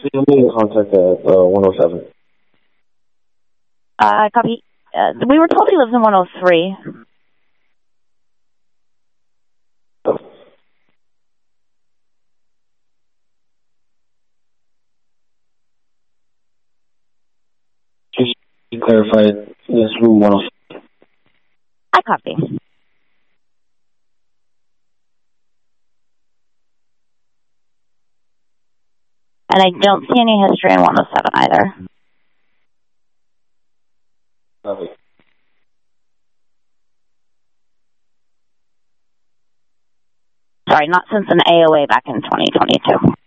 You'll be in contact at 107. Copy. We were told he lives in 103. Just to clarify, this room 107. I copy. And I don't see any history in 107 either. Copy. Sorry, not since an AOA back in 2022.